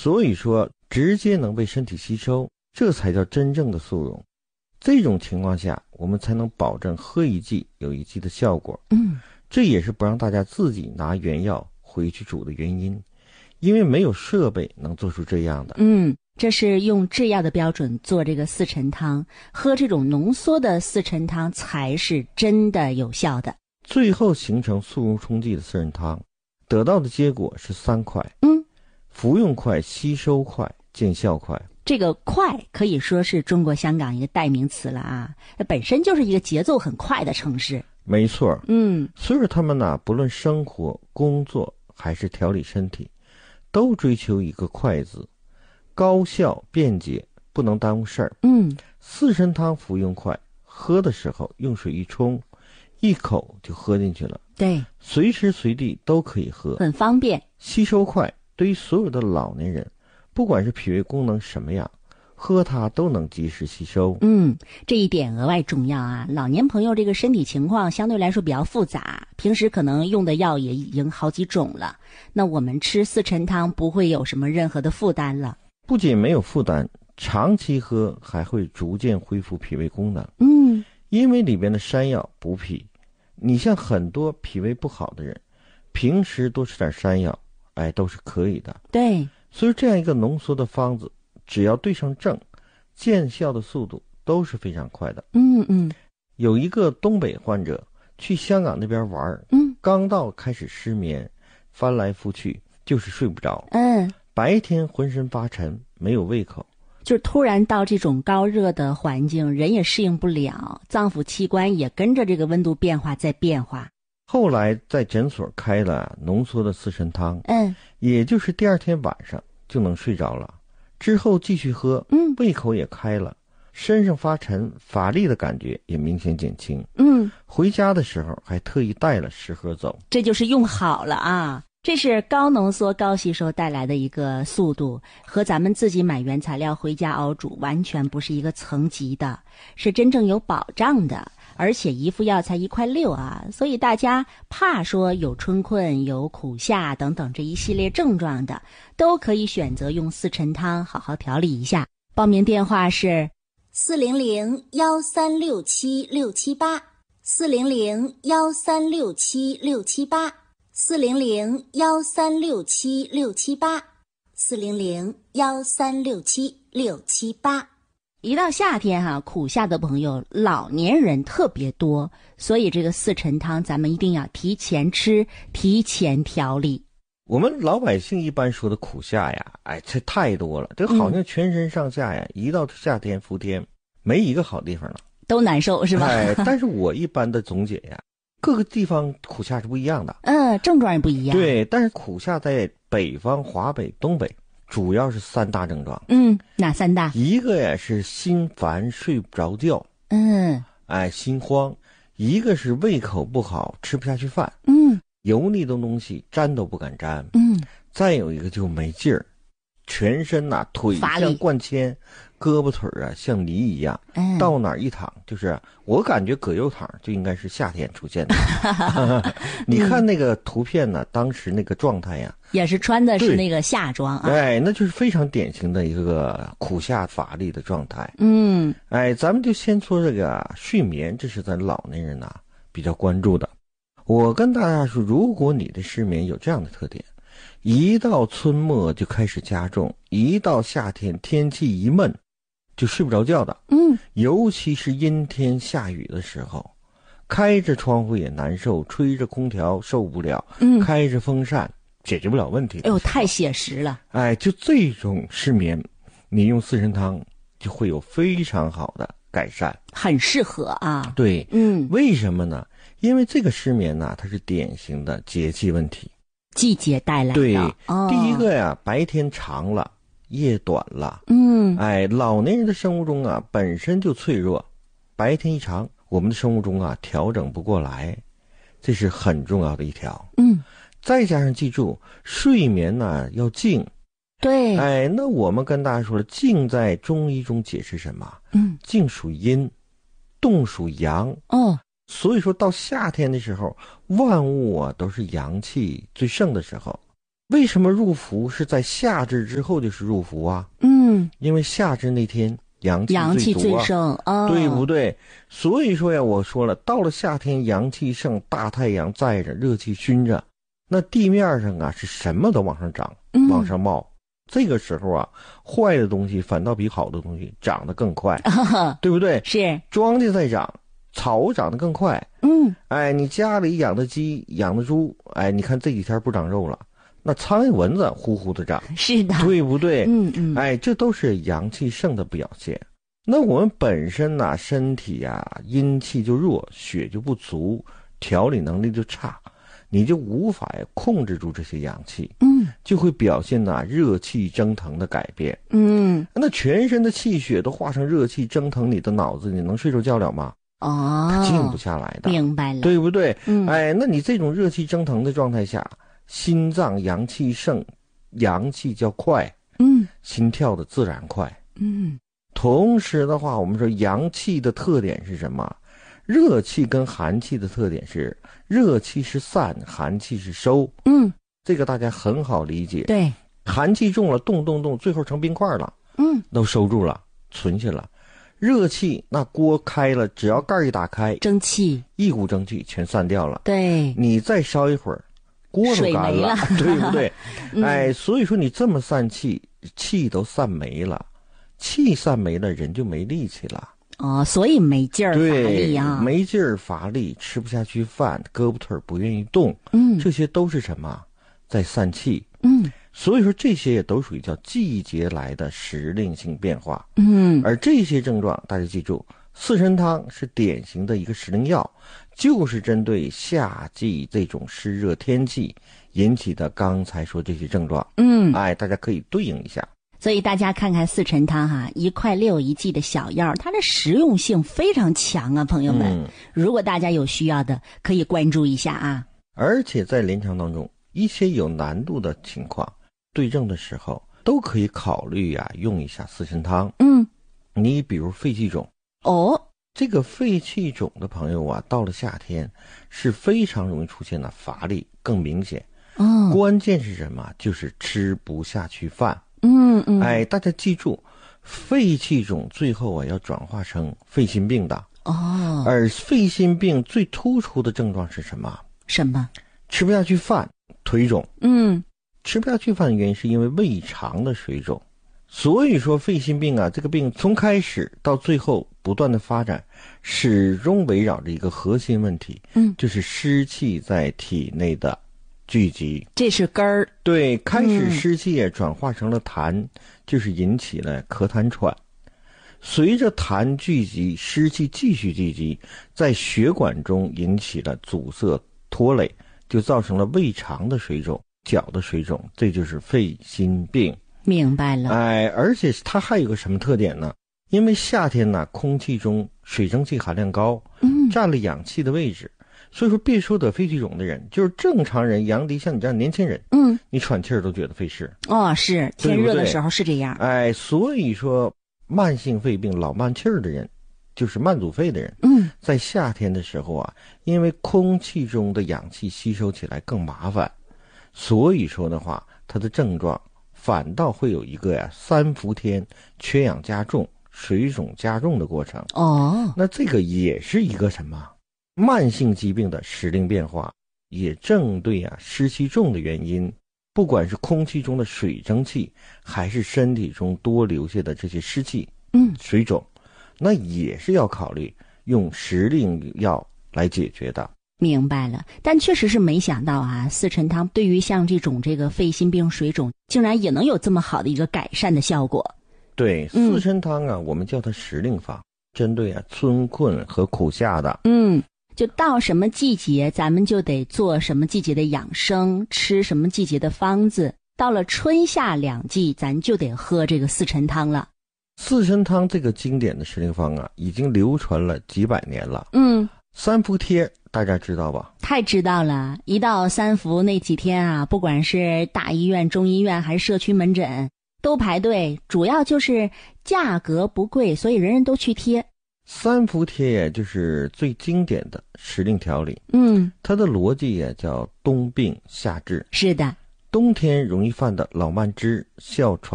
所以说直接能被身体吸收，这才叫真正的速溶。这种情况下，我们才能保证喝一剂有一剂的效果。这也是不让大家自己拿原药回去煮的原因，因为没有设备能做出这样的。 这是用制药的标准做这个四陈汤，喝这种浓缩的四陈汤才是真的有效的。 最后形成速溶冲剂的四陈汤，得到的结果是3快。服用快、吸收快、见效快。 这个快可以说是中国香港一个代名词了啊，本身就是一个节奏很快的城市。 没错。所以说他们呢，不论生活、工作还是调理身体，都追求一个快字，高效便捷，不能耽误事儿。四神汤服用快，喝的时候用水一冲，一口就喝进去了。 对， 随时随地都可以喝， 很方便。 吸收快，对于所有的老年人，不管是脾胃功能什么样，喝它都能及时吸收。 这一点额外重要啊！老年朋友这个身体情况相对来说比较复杂，平时可能用的药也已经好几种了，那我们吃四陈汤不会有什么任何的负担了。 不仅没有负担，长期喝还会逐渐恢复脾胃功能。因为里边的山药补脾，你像很多脾胃不好的人，平时多吃点山药，都是可以的。 对， 所以这样一个浓缩的方子，只要对上症，见效的速度都是非常快的。有一个东北患者去香港那边玩，刚到开始失眠，翻来覆去就是睡不着。白天浑身发沉，没有胃口。 就是突然到这种高热的环境，人也适应不了，脏腑器官也跟着这个温度变化在变化。 后来在诊所开了浓缩的四神汤，也就是第二天晚上就能睡着了。之后继续喝，胃口也开了，身上发沉乏力的感觉也明显减轻。回家的时候还特意带了10盒走。 这就是用好了啊！这是高浓缩高吸收带来的一个速度，和咱们自己买原材料回家熬煮完全不是一个层级的，是真正有保障的。而且一副药才1.6块啊，所以大家怕说有春困、有苦夏等等这一系列症状的，都可以选择用四陈汤好好调理一下。报名电话是 400-1367-678 400-1367-678 400-1367-678 400-1367-678。 一到夏天苦夏的朋友老年人特别多，所以这个四陈汤咱们一定要提前吃，提前调理。 我们老百姓一般说的苦夏呀，这太多了，这好像全身上下呀，一到夏天伏天没一个好地方了， 都难受是吧？ 但是我一般的总结呀，各个地方苦夏是不一样的， 症状也不一样。 对，但是苦夏在北方、华北、东北主要是3大症状。 哪3大？ 一个呀是心烦睡不着觉，心慌；一个是胃口不好，吃不下去饭，油腻的东西沾都不敢沾，再有一个就没劲儿，全身腿像灌铅，胳膊腿像泥一样，到哪儿一躺就是我感觉葛优躺就应该是夏天出现的。你看那个图片呢，当时那个状态呀， 也是穿的是那个夏装啊， 那就是非常典型的一个苦夏乏力的状态。咱们就先说这个睡眠，这是咱老年人比较关注的。我跟大家说，如果你的失眠有这样的特点，一到春末就开始加重，一到夏天天气一闷就睡不着觉的，尤其是阴天下雨的时候，开着窗户也难受，吹着空调受不了，开着风扇解决不了问题。 太写实了。 就这种失眠，你用四神汤就会有非常好的改善， 很适合啊。 对，为什么呢？因为这个失眠它是典型的节气问题， 季节带来的。 对，第一个呀，白天长了，夜短了。老年人的生物钟本身就脆弱，白天一长，我们的生物钟调整不过来，这是很重要的一条。再加上记住，睡眠要静。 对， 那我们跟大家说了，静在中医中解释什么？静属阴，动属阳。所以说到夏天的时候，万物都是阳气最盛的时候。 为什么入伏是在夏至之后就是入伏啊？因为夏至那天阳气最盛哦， 对不对？所以说呀，我说了，到了夏天阳气盛，大太阳在着，热气熏着，那地面上啊是什么都往上涨，往上冒。这个时候啊，坏的东西反倒比好的东西长得更快，对不对？ 是庄稼在长，草长得更快。你家里养的鸡、养的猪，你看这几天不长肉了，那苍蝇蚊子呼呼的长， 是的， 对不对？这都是阳气盛的表现。那我们本身呢，身体呀，阴气就弱，血就不足，调理能力就差，你就无法控制住这些阳气，就会表现热气蒸腾的改变。那全身的气血都化成热气蒸腾你的脑子，你能睡着觉了吗？它静不下来的， 明白了， 对不对？那你这种热气蒸腾的状态下，心脏阳气盛，阳气较快，心跳的自然快，同时的话，我们说阳气的特点是什么？热气跟寒气的特点是，热气是散，寒气是收。这个大家很好理解。 对， 寒气重了，动，最后成冰块了，都收住了，存下了。热气那锅开了，只要盖一打开， 蒸汽， 一股蒸汽全散掉了。 对， 你再烧一会儿，锅都干了，对不对？所以说你这么散气，气都散没了，气散没了，人就没力气了。 所以没劲儿乏力啊， 没劲儿乏力，吃不下去饭，胳膊腿不愿意动，这些都是什么？在散气。所以说这些也都属于叫季节来的时令性变化。而这些症状大家记住，四神汤是典型的一个时令药，就是针对夏季这种湿热天气引起的刚才说这些症状。大家可以对应一下。 所以大家看看四神汤1块6一剂的小药，它的实用性非常强啊，朋友们。如果大家有需要的，可以关注一下啊。 而且在临床当中，一些有难度的情况，对症的时候都可以考虑用一下四神汤。你比如肺气肿，这个肺气肿的朋友到了夏天是非常容易出现的乏力更明显。关键是什么？就是吃不下去饭。大家记住，肺气肿最后要转化成肺心病的。而肺心病最突出的症状是什么？ 什么？ 吃不下去饭，腿肿。吃不下去饭的原因是因为胃肠的水肿。所以说肺心病这个病从开始到最后不断的发展，始终围绕着一个核心问题，就是湿气在体内的聚集， 这是根儿。 对，开始湿气也转化成了痰，就是引起了咳痰喘。随着痰聚集，湿气继续聚集，在血管中引起了阻塞拖累，就造成了胃肠的水肿、脚的水肿，这就是肺心病。 明白了。 而且它还有个什么特点呢？因为夏天空气中水蒸气含量高，占了氧气的位置。所以说别说得肺气肿的人，就是正常人，杨迪像你这样年轻人，你喘气儿都觉得费事。 是天热的时候是这样。 所以说慢性肺病老慢气儿的人，就是慢阻肺的人，在夏天的时候因为空气中的氧气吸收起来更麻烦，所以说的话，它的症状反倒会有一个三伏天缺氧加重、水肿加重的过程。那这个也是一个什么？慢性疾病的时令变化，也正对湿气重的原因，不管是空气中的水蒸气，还是身体中多留下的这些湿气，水肿，那也是要考虑用时令药来解决的。 明白了。但确实是没想到四神汤对于像这个肺心病、水肿，竟然也能有这么好的一个改善的效果。 对，四神汤我们叫它时令法，针对春困和苦夏的。 就到什么季节，咱们就得做什么季节的养生，吃什么季节的方子。到了春夏两季，咱就得喝这个四神汤了。 四神汤这个经典的时令方已经流传了几百年了。三伏贴大家知道吧？ 太知道了。一到三伏那几天不管是大医院、中医院还是社区门诊，都排队，主要就是价格不贵，所以人人都去贴。 三伏贴也就是最经典的时令调理。它的逻辑也叫冬病夏治。 是的。 冬天容易犯的老慢支、哮喘